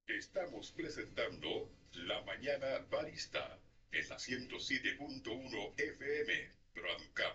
Estamos presentando La Mañana Barista en la 107.1 FM Broadcast.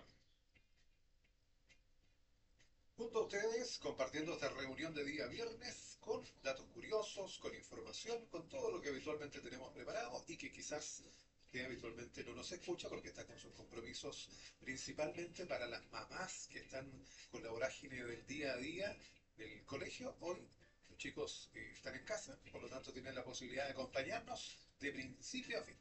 Junto a ustedes, compartiendo esta reunión de día viernes con datos curiosos, con información, con todo lo que habitualmente tenemos preparado y que quizás usted habitualmente no nos escucha porque está con sus compromisos, principalmente para las mamás que están con la vorágine del día a día del colegio. Hoy los chicos están en casa, por lo tanto tienen la posibilidad de acompañarnos de principio a fin.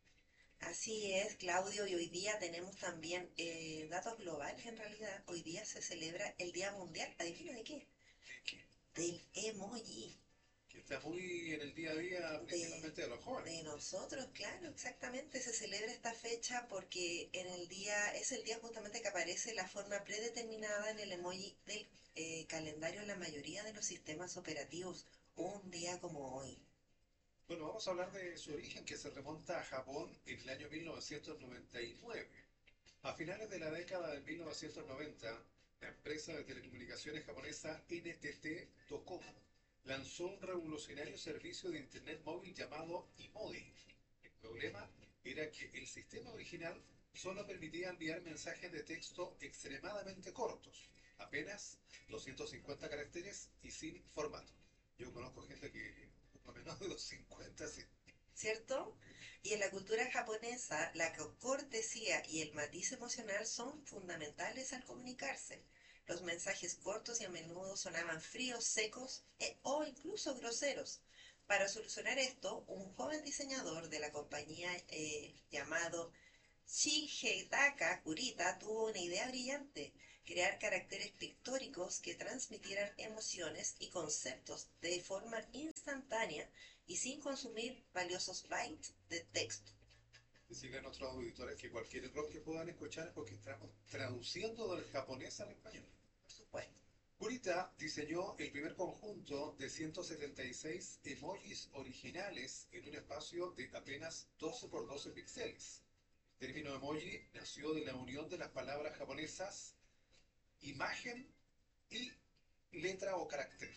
Así es, Claudio, y hoy día tenemos también datos globales en realidad. Hoy día se celebra el Día Mundial, ¿adivina de qué? Que, Del emoji, que está muy en el día a día, de, principalmente de los jóvenes. de nosotros, claro, exactamente. Se celebra esta fecha porque es el día justamente que aparece la forma predeterminada en el emoji del calendario en la mayoría de los sistemas operativos, un día como hoy. Bueno, vamos a hablar de su origen, que se remonta a Japón en el año 1999. A finales de la década de 1990, la empresa de telecomunicaciones japonesa NTT Docomo lanzó un revolucionario servicio de Internet móvil llamado Imodi. El problema era que el sistema original solo permitía enviar mensajes de texto extremadamente cortos, apenas 250 caracteres y sin formato. Yo conozco gente que ocupa menos de 250, sí. ¿Cierto? Y en la cultura japonesa, la cortesía y el matiz emocional son fundamentales al comunicarse. Los mensajes cortos y a menudo sonaban fríos, secos o incluso groseros. Para solucionar esto, un joven diseñador de la compañía llamado Shigetaka Kurita tuvo una idea brillante: crear caracteres pictóricos que transmitieran emociones y conceptos de forma instantánea y sin consumir valiosos bytes de texto. Decirle a nuestros auditores que cualquier error que puedan escuchar es porque estamos traduciendo del japonés al español. Por supuesto. Kurita diseñó el primer conjunto de 176 emojis originales en un espacio de apenas 12 por 12 píxeles. El término emoji nació de la unión de las palabras japonesas imagen y letra o carácter.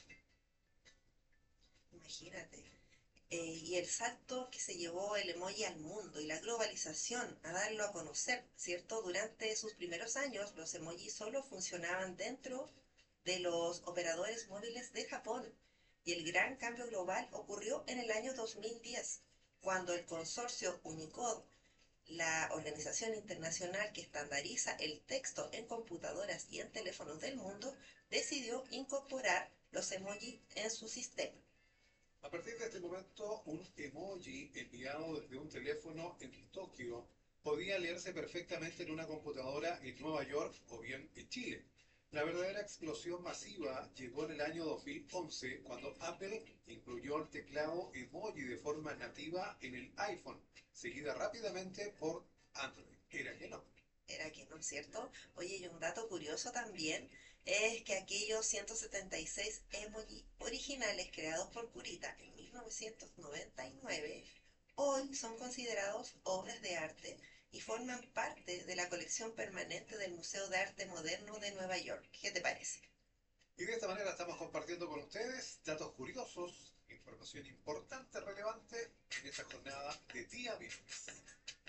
Imagínate. Y el salto que se llevó el emoji al mundo y la globalización a darlo a conocer, ¿cierto? Durante sus primeros años, los emojis solo funcionaban dentro de los operadores móviles de Japón. Y el gran cambio global ocurrió en el año 2010, cuando el consorcio Unicode, la organización internacional que estandariza el texto en computadoras y en teléfonos del mundo, decidió incorporar los emojis en su sistema. A partir de este momento, un emoji enviado desde un teléfono en Tokio podía leerse perfectamente en una computadora en Nueva York o bien en Chile. La verdadera explosión masiva llegó en el año 2011, cuando Apple incluyó el teclado emoji de forma nativa en el iPhone, seguida rápidamente por Android. Era que no. Era que no es cierto. Oye, y un dato curioso también es que aquellos 176 emoji originales creados por Kurita en 1999 hoy son considerados obras de arte y forman parte de la colección permanente del Museo de Arte Moderno de Nueva York. ¿Qué te parece? Y de esta manera estamos compartiendo con ustedes datos curiosos, información importante, relevante en esta jornada de día viernes.